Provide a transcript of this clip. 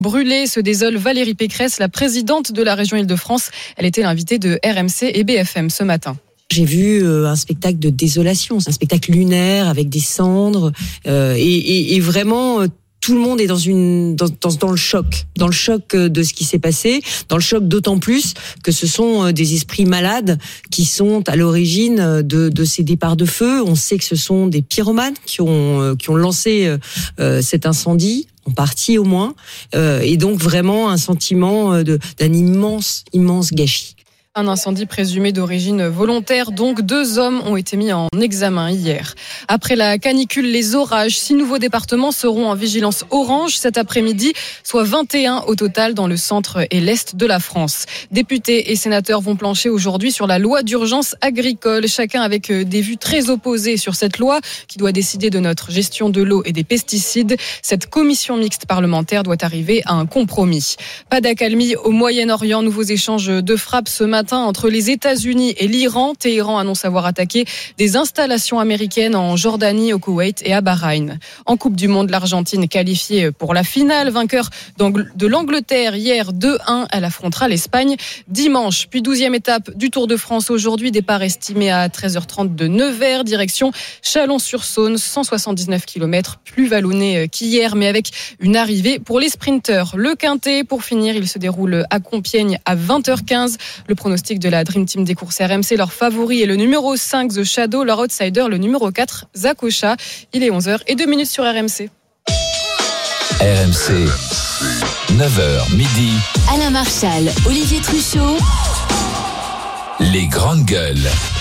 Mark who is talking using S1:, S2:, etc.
S1: Brûlée, se désole Valérie Pécresse, la présidente de la région Île-de-France. Elle était l'invitée de RMC et BFM ce matin.
S2: J'ai vu un spectacle de désolation, un spectacle lunaire avec des cendres et vraiment tout le monde est dans le choc de ce qui s'est passé, dans le choc d'autant plus que ce sont des esprits malades qui sont à l'origine de ces départs de feu. On sait que ce sont des pyromanes qui ont lancé cet incendie. En partie au moins, et donc vraiment un sentiment d'un immense gâchis.
S1: Un incendie présumé d'origine volontaire, donc 2 hommes ont été mis en examen hier. Après la canicule, les orages, 6 nouveaux départements seront en vigilance orange cet après-midi, soit 21 au total dans le centre et l'est de la France. Députés et sénateurs vont plancher aujourd'hui sur la loi d'urgence agricole, chacun avec des vues très opposées sur cette loi qui doit décider de notre gestion de l'eau et des pesticides. Cette commission mixte parlementaire doit arriver à un compromis. Pas d'accalmie au Moyen-Orient, nouveaux échanges de frappes ce matin entre les États-Unis et l'Iran. Téhéran annonce avoir attaqué des installations américaines en Jordanie, au Koweït et à Bahreïn. En Coupe du Monde, l'Argentine qualifiée pour la finale, vainqueur de l'Angleterre hier 2-1. Elle affrontera l'Espagne dimanche. Puis 12e étape du Tour de France aujourd'hui, départ estimé à 13h30 de Nevers, direction Chalon-sur-Saône, 179 km, plus vallonné qu'hier, mais avec une arrivée pour les sprinteurs. Le Quintet, pour finir, il se déroule à Compiègne à 20h15. Le pronostic de la Dream Team des courses RMC, leur favori est le numéro 5, The Shadow, leur outsider, le numéro 4, Zakocha. Il est 11h02 sur RMC.
S3: RMC, 9h midi.
S4: Alain Marchal, Olivier Truchot.
S3: Les grandes gueules.